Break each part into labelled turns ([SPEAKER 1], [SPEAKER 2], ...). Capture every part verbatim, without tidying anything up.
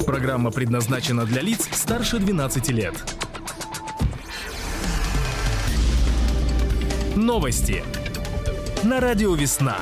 [SPEAKER 1] Программа предназначена для лиц старше двенадцати лет. Новости на радио «Весна».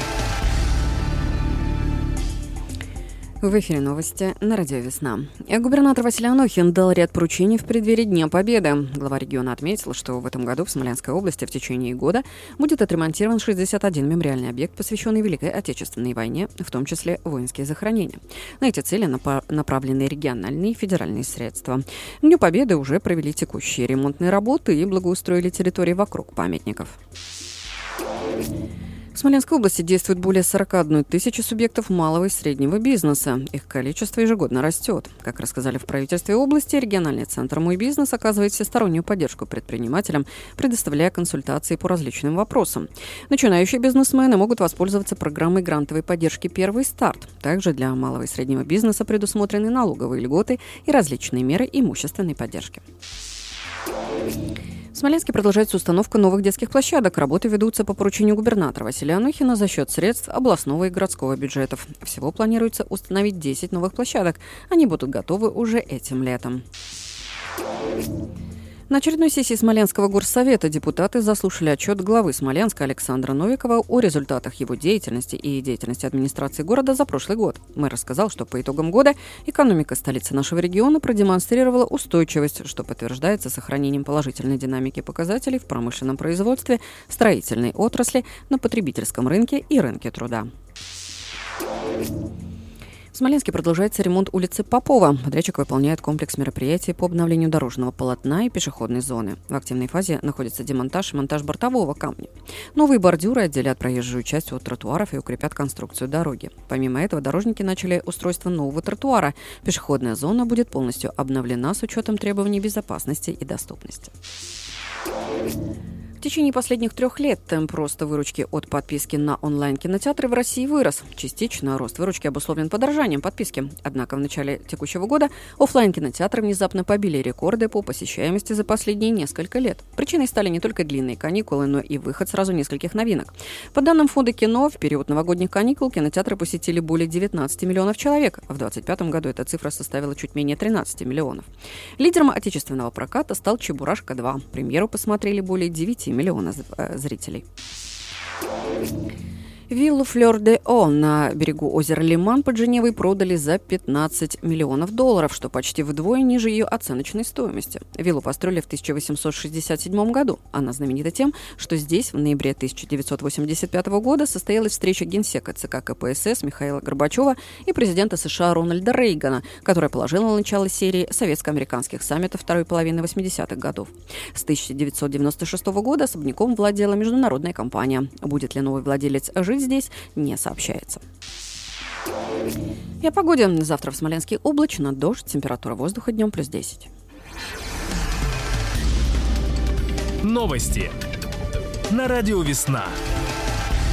[SPEAKER 2] В эфире новости на радио «Весна». Губернатор Василий Анохин дал ряд поручений в преддверии Дня Победы. Глава региона отметил, что в этом году в Смоленской области в течение года будет отремонтирован шестьдесят один мемориальный объект, посвященный Великой Отечественной войне, в том числе воинские захоронения. На эти цели направлены региональные и федеральные средства. К Дню Победы уже провели текущие ремонтные работы и благоустроили территории вокруг памятников. В Смоленской области действует более сорок одна тысяча субъектов малого и среднего бизнеса. Их количество ежегодно растет. Как рассказали в правительстве области, региональный центр «Мой бизнес» оказывает всестороннюю поддержку предпринимателям, предоставляя консультации по различным вопросам. Начинающие бизнесмены могут воспользоваться программой грантовой поддержки «Первый старт». Также для малого и среднего бизнеса предусмотрены налоговые льготы и различные меры имущественной поддержки. В Смоленске продолжается установка новых детских площадок. Работы ведутся по поручению губернатора Василия Анохина за счет средств областного и городского бюджетов. Всего планируется установить десять новых площадок. Они будут готовы уже этим летом. На очередной сессии Смоленского горсовета депутаты заслушали отчет главы Смоленска Александра Новикова о результатах его деятельности и деятельности администрации города за прошлый год. Мэр рассказал, что по итогам года экономика столицы нашего региона продемонстрировала устойчивость, что подтверждается сохранением положительной динамики показателей в промышленном производстве, строительной отрасли, на потребительском рынке и рынке труда. В Смоленске продолжается ремонт улицы Попова. Подрядчик выполняет комплекс мероприятий по обновлению дорожного полотна и пешеходной зоны. В активной фазе находится демонтаж и монтаж бортового камня. Новые бордюры отделят проезжую часть от тротуаров и укрепят конструкцию дороги. Помимо этого, дорожники начали устройство нового тротуара. Пешеходная зона будет полностью обновлена с учетом требований безопасности и доступности. В течение последних трех лет темп роста выручки от подписки на онлайн-кинотеатры в России вырос. Частично рост выручки обусловлен подорожанием подписки. Однако в начале текущего года офлайн-кинотеатры внезапно побили рекорды по посещаемости за последние несколько лет. Причиной стали не только длинные каникулы, но и выход сразу нескольких новинок. По данным Фонда кино, в период новогодних каникул кинотеатры посетили более девятнадцати миллионов человек, а в двадцать пятом году эта цифра составила чуть менее тринадцати миллионов. Лидером отечественного проката стал «Чебурашка два». Премьеру посмотрели более девяти миллиона зрителей. Виллу Флёр-де-О на берегу озера Лиман под Женевой продали за пятнадцать миллионов долларов, что почти вдвое ниже ее оценочной стоимости. Виллу построили в тысяча восемьсот шестьдесят седьмом году. Она знаменита тем, что здесь в ноябре тысяча девятьсот восемьдесят пятого года состоялась встреча генсека ЦК КПСС Михаила Горбачева и президента США Рональда Рейгана, которая положила начало серии советско-американских саммитов второй половины восьмидесятых годов. С тысяча девятьсот девяносто шестого года особняком владела международная компания. Будет ли новый владелец жить здесь, не сообщается. И о погоде. Завтра в Смоленске облачно, дождь, температура воздуха днем плюс десять.
[SPEAKER 1] Новости на радио «Весна».